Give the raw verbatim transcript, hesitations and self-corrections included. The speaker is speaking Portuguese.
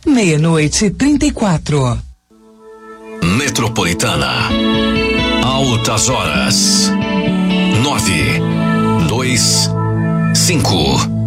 Meia-noite e trinta e quatro. Metropolitana. Altas horas. Nove, dois, cinco.